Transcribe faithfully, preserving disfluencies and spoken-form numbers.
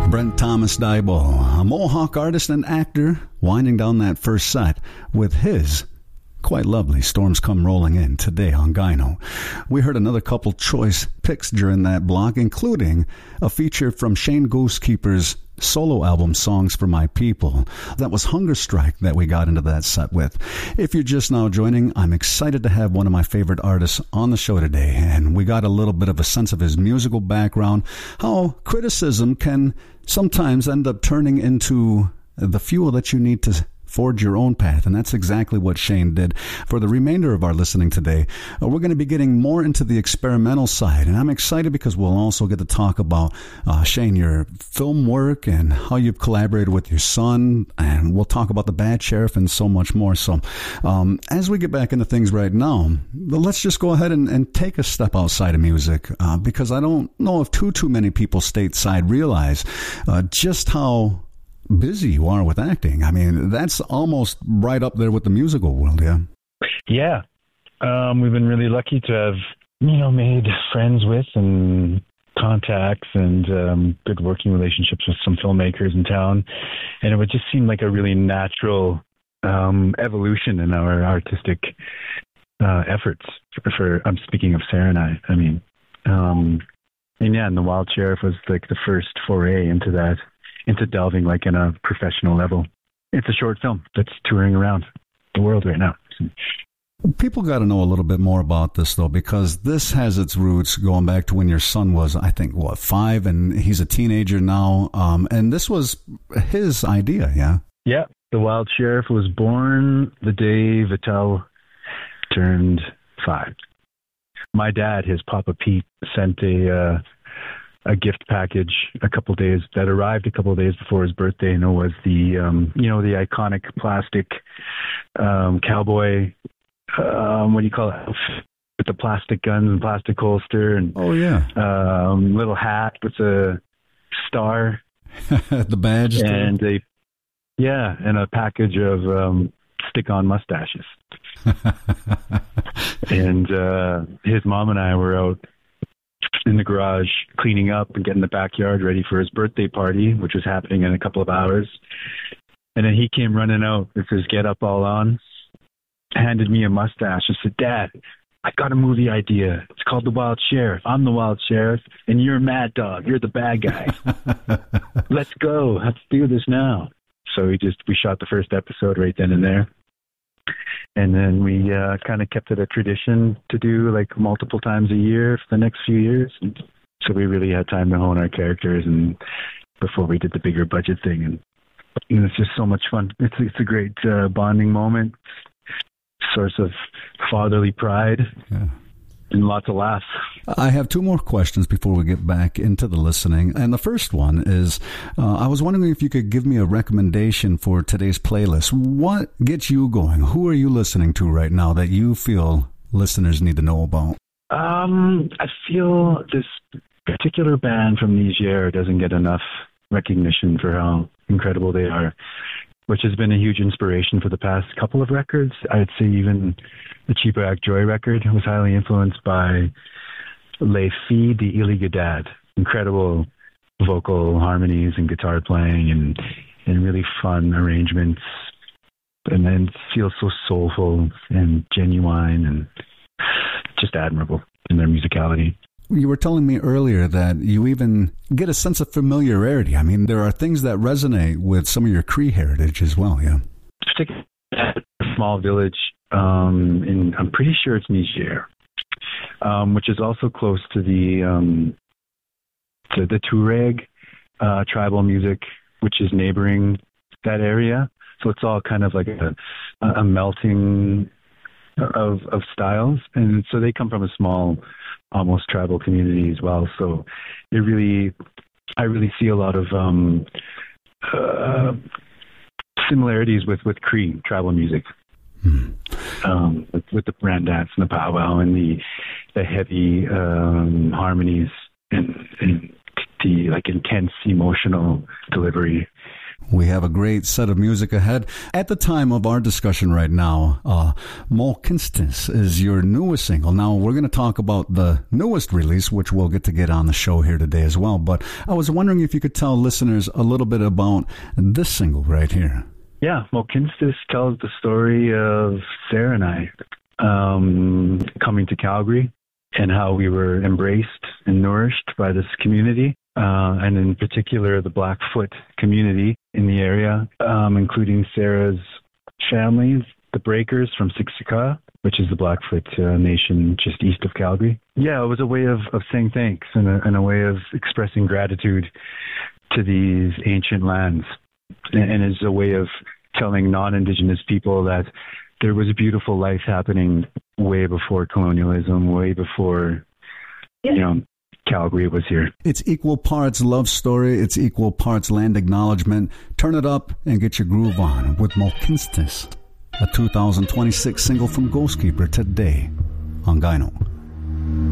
Brent Thomas Daibo, a Mohawk artist and actor, winding down that first set with his quite lovely Storms Come Rolling In today on Gyno. We heard another couple choice picks during that block, including a feature from Shane Goosekeeper's solo album Songs for My People. That was Hunger Strike that we got into that set with. If you're just now joining, I'm excited to have one of my favorite artists on the show today, and we got a little bit of a sense of his musical background, how criticism can sometimes end up turning into the fuel that you need to forge your own path, and that's exactly what Shane did. For the remainder of our listening today, uh, we're going to be getting more into the experimental side, and I'm excited because we'll also get to talk about, uh, Shane, your film work and how you've collaborated with your son, and we'll talk about The Bad Sheriff and so much more. So um, as we get back into things right now, let's just go ahead and, and take a step outside of music, uh, because I don't know if too, too many people stateside realize uh, just how busy you are with acting. I mean, that's almost right up there with the musical world, yeah? Yeah. Um, we've been really lucky to have, you know, made friends with and contacts and um, good working relationships with some filmmakers in town. And it would just seem like a really natural um, evolution in our artistic uh, efforts. For, for I'm speaking of Sarah and I, I mean. Um, and yeah, and The Wild Sheriff was like the first foray into that, into delving like in a professional level. It's a short film that's touring around the world right now. People got to know a little bit more about this, though, because this has its roots going back to when your son was, I think, what, five, and he's a teenager now. Um, and this was his idea, yeah? Yeah. The Wild Sheriff was born the day Vital turned five. My dad, his Papa Pete, sent a... Uh, a gift package a couple days that arrived a couple of days before his birthday, and it was the um you know the iconic plastic um cowboy um what do you call it, with the plastic guns and plastic holster, and oh yeah um little hat with a star the badge, and a yeah and a package of um stick-on mustaches. And uh his mom and I were out in the garage cleaning up and getting the backyard ready for his birthday party, which was happening in a couple of hours. And then he came running out with his get up all on, handed me a mustache and said, "Dad, I got a movie idea. It's called The Wild Sheriff. I'm the Wild Sheriff and you're Mad Dog. You're the bad guy. Let's go. Let's do this now." So we just, we shot the first episode right then and there. And then we uh, kind of kept it a tradition to do like multiple times a year for the next few years. And so we really had time to hone our characters, and before we did the bigger budget thing. And, and it's just so much fun. It's, it's a great uh, bonding moment, source of fatherly pride. Yeah. And lots of laughs. I have two more questions before we get back into the listening. And the first one is, uh, I was wondering if you could give me a recommendation for today's playlist. What gets you going? Who are you listening to right now that you feel listeners need to know about? Um, I feel this particular band from Niger doesn't get enough recognition for how incredible they are, which has been a huge inspiration for the past couple of records. I'd say even the Cheaper Act Joy record was highly influenced by Les Filles d'Ille-Gadad. Incredible vocal harmonies and guitar playing, and, and really fun arrangements. And then it feels so soulful and genuine and just admirable in their musicality. You were telling me earlier that you even get a sense of familiarity. I mean, there are things that resonate with some of your Cree heritage as well, yeah? Particularly a small village, um, in, I'm pretty sure it's Niger, um, which is also close to the um, to the Tuareg uh, tribal music, which is neighboring that area. So it's all kind of like a, a melting of of styles, and so they come from a small, almost tribal community as well. So it really, I really see a lot of um, uh, similarities with with Cree tribal music, hmm. um, with, with the brand dance and the powwow and the the heavy um, harmonies and, and the like intense emotional delivery. We have a great set of music ahead. At the time of our discussion right now, uh, Mohkinstsis is your newest single. Now, we're going to talk about the newest release, which we'll get to get on the show here today as well. But I was wondering if you could tell listeners a little bit about this single right here. Yeah, Mohkinstsis tells the story of Sarah and I um, coming to Calgary and how we were embraced and nourished by this community, uh, and in particular the Blackfoot community in the area, um, including Sarah's family, the Breakers from Siksika, which is the Blackfoot uh, nation just east of Calgary. Yeah, it was a way of, of saying thanks and a, and a way of expressing gratitude to these ancient lands. And it's a way of telling non-Indigenous people that there was a beautiful life happening way before colonialism, way before, you know, Calgary was here. It's equal parts love story. It's equal parts land acknowledgement. Turn it up and get your groove on with Mohkinstsis, a two thousand twenty-six single from Ghostkeeper today on Gyno.